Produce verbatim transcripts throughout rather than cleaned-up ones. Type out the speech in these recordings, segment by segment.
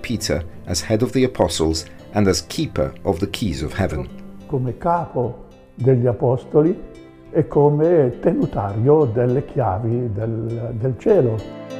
Peter as head of the apostles and as keeper of the keys of heaven. Come capo degli apostoli e come tenutario delle chiavi del, del cielo.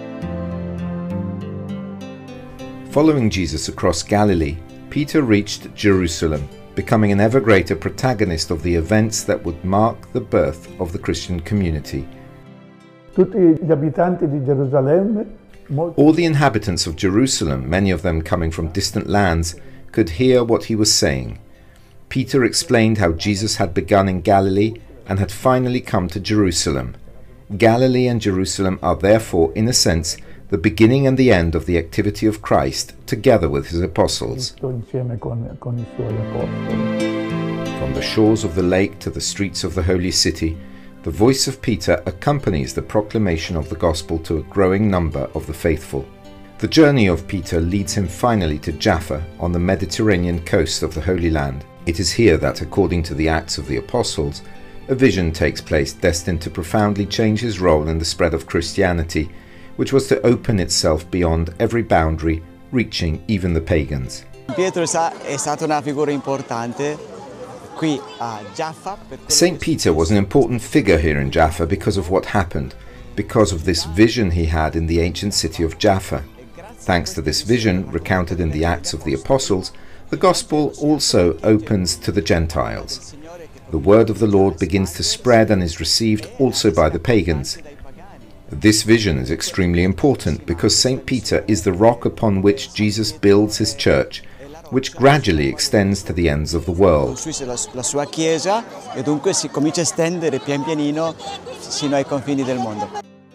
Following Jesus across Galilee, Peter reached Jerusalem, becoming an ever greater protagonist of the events that would mark the birth of the Christian community. Tutti gli abitanti di Gerusalemme, molti... All the inhabitants of Jerusalem, many of them coming from distant lands, could hear what he was saying. Peter explained how Jesus had begun in Galilee and had finally come to Jerusalem. Galilee and Jerusalem are therefore, in a sense, the beginning and the end of the activity of Christ, together with his apostles. insieme con, con i suoi apostoli. From the shores of the lake to the streets of the holy city, the voice of Peter accompanies the proclamation of the gospel to a growing number of the faithful. The journey of Peter leads him finally to Jaffa on the Mediterranean coast of the Holy Land. It is here that, according to the Acts of the Apostles, a vision takes place destined to profoundly change his role in the spread of Christianity, which was to open itself beyond every boundary, reaching even the pagans. Pietro è stata una figura importante qui a Jaffa. Saint Peter was an important figure here in Jaffa because of what happened, because of this vision he had in the ancient city of Jaffa. Thanks to this vision, recounted in the Acts of the Apostles, the Gospel also opens to the Gentiles. The word of the Lord begins to spread and is received also by the pagans. This vision is extremely important because Saint Peter is the rock upon which Jesus builds his church, which gradually extends to the ends of the world. La sua chiesa e dunque si comincia a estendere pian pianino sino ai confini del mondo.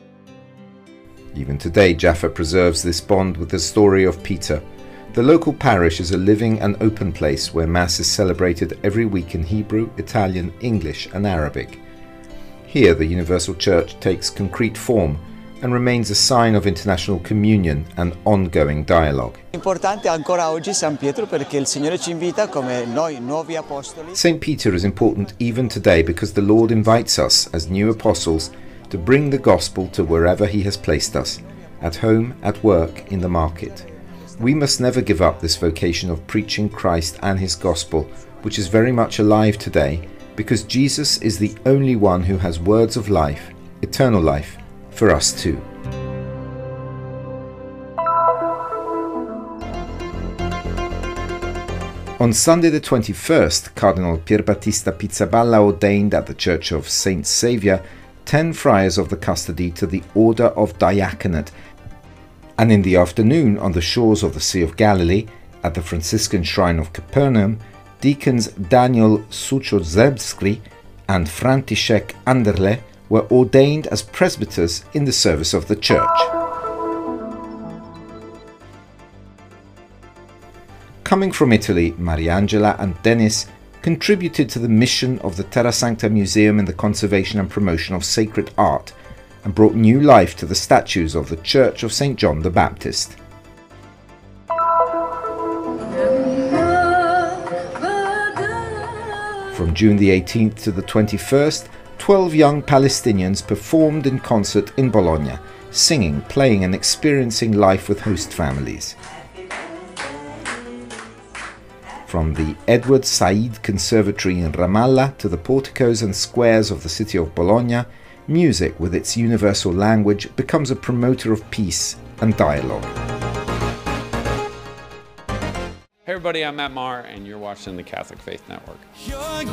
Even today, Jaffa preserves this bond with the story of Peter. The local parish is a living and open place where Mass is celebrated every week in Hebrew, Italian, English and Arabic. Here the Universal Church takes concrete form and remains a sign of international communion and ongoing dialogue. Importante ancora oggi San Pietro perché il Signore ci invita come noi nuovi apostoli. Saint Peter is important even today because the Lord invites us as new apostles to bring the gospel to wherever he has placed us, at home, at work, in the market. We must never give up this vocation of preaching Christ and his gospel, which is very much alive today, because Jesus is the only one who has words of life, eternal life, for us too. On Sunday the twenty-first, Cardinal Pierbattista Pizzaballa ordained at the Church of Saint Saviour ten friars of the custody to the Order of Diaconate, and in the afternoon on the shores of the Sea of Galilee, at the Franciscan Shrine of Capernaum, deacons Daniel Suchozebski and František Anderle were ordained as presbyters in the service of the Church. Coming from Italy, Mariangela and Denis contributed to the mission of the Terra Sancta Museum in the conservation and promotion of sacred art and brought new life to the statues of the Church of Saint John the Baptist. From June the eighteenth to the twenty-first, twelve young Palestinians performed in concert in Bologna, singing, playing and experiencing life with host families. From the Edward Said Conservatory in Ramallah to the porticos and squares of the city of Bologna, music with its universal language becomes a promoter of peace and dialogue. Hey everybody, I'm Matt Maher and you're watching the Catholic Faith Network.